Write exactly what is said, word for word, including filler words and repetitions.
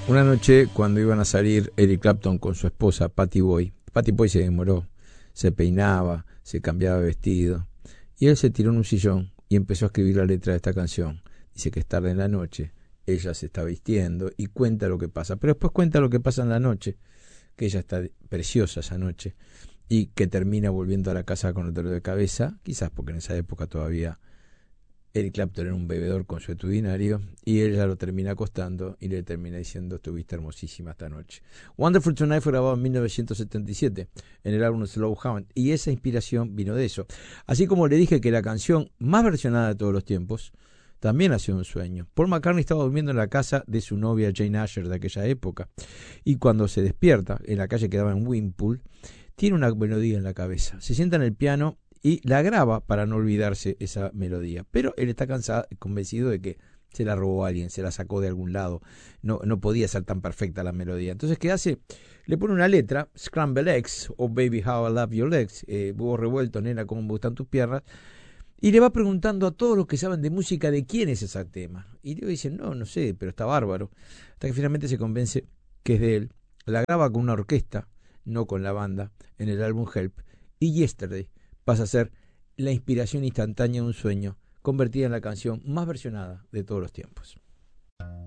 Una noche, cuando iban a salir Eric Clapton con su esposa Patty Boyd, Patty Boyd se demoró, se peinaba, se cambiaba de vestido, y él se tiró en un sillón y empezó a escribir la letra de esta canción. Dice que es tarde en la noche, ella se está vistiendo y cuenta lo que pasa, pero después cuenta lo que pasa en la noche, que ella está preciosa esa noche, y que termina volviendo a la casa con el dolor de cabeza, quizás porque en esa época todavía Eric Clapton era un bebedor consuetudinario, y ella lo termina acostando y le termina diciendo: estuviste hermosísima esta noche. Wonderful Tonight fue grabado en mil novecientos setenta y siete en el álbum Slow Hound, y esa inspiración vino de eso. Así como le dije que la canción más versionada de todos los tiempos también ha sido un sueño. Paul McCartney estaba durmiendo en la casa de su novia Jane Asher de aquella época, y cuando se despierta en la calle que daba en Wimpole, tiene una melodía en la cabeza. Se sienta en el piano y la graba para no olvidarse esa melodía. Pero él está cansado, convencido de que se la robó a alguien, se la sacó de algún lado. No, no podía ser tan perfecta la melodía. Entonces, ¿qué hace? Le pone una letra, Scramble Eggs, o Baby How I Love Your Legs, eh, huevo revuelto, nena, cómo me gustan tus piernas. Y le va preguntando a todos los que saben de música de quién es ese tema. Y le dicen, no, no sé, pero está bárbaro. Hasta que finalmente se convence que es de él. La graba con una orquesta, no con la banda, en el álbum Help. Y Yesterday pasa a ser la inspiración instantánea de un sueño, convertida en la canción más versionada de todos los tiempos.